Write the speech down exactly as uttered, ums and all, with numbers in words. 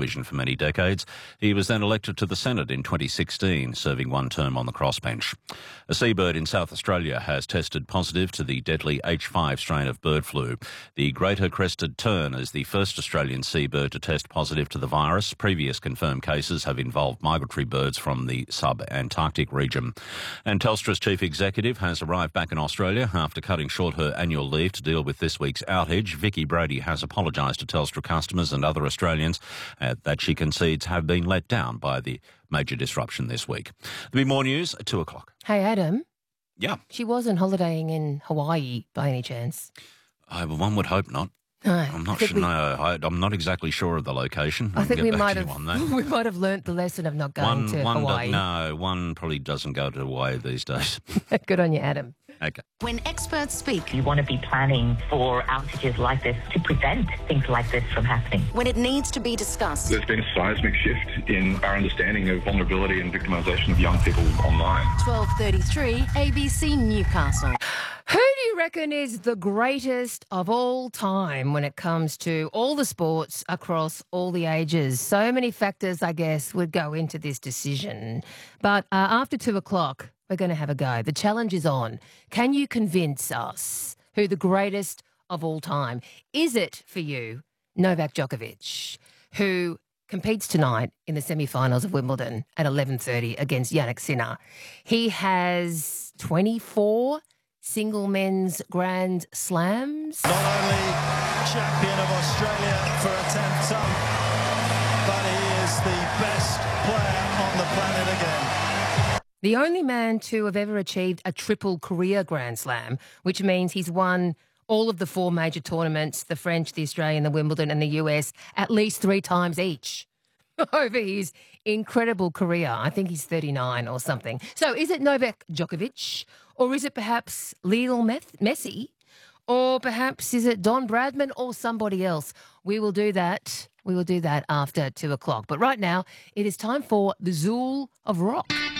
television for many decades. He was then elected to the Senate in twenty sixteen, serving one term on the crossbench. A seabird in South Australia has tested positive to the deadly H five strain of bird flu. The greater crested tern is the first Australian seabird to test positive to the virus. Previous confirmed cases have involved migratory birds from the sub-Antarctic region. And Telstra's chief executive has arrived back in Australia after cutting short her annual leave to deal with this week's outage. Vicky Brady has apologised to Telstra customers and other Australians uh, that she concedes have been let down by the major disruption this week. There'll be more news at two o'clock. Hey, Adam. Yeah. She wasn't holidaying in Hawaii by any chance? Uh, well, one would hope not. No, I'm not sure. we, no, I, I'm not exactly sure of the location. I I'll think get we back might to have you on that. we might have learnt the lesson of not going One, to one Hawaii. do, no, one probably doesn't go to Hawaii these days. Good on you, Adam. Okay. When experts speak, you want to be planning for outages like this to prevent things like this from happening. when it needs to be discussed, There's been a seismic shift in our understanding of vulnerability and victimisation of young people online. twelve thirty-three A B C Newcastle. Who do you reckon is the greatest of all time when it comes to all the sports across all the ages? So many factors, I guess, would go into this decision. But uh, after two o'clock, we're going to have a go. The challenge is on. Can you convince us who the greatest of all time? Is it, for you, Novak Djokovic, who competes tonight in the semi-finals of Wimbledon at eleven thirty against Jannik Sinner? He has twenty-four single men's Grand Slams. Not only champion of Australia for a tenth time, but he is the best player on the planet again. The only man to have ever achieved a triple career Grand Slam, which means he's won all of the four major tournaments, the French, the Australian, the Wimbledon and the U S, at least three times each over his incredible career. I think he's thirty-nine or something. So is it Novak Djokovic, or is it perhaps Lionel Messi, or perhaps is it Don Bradman or somebody else? We will do that. We will do that after two o'clock. But right now, it is time for the Zool of Rock.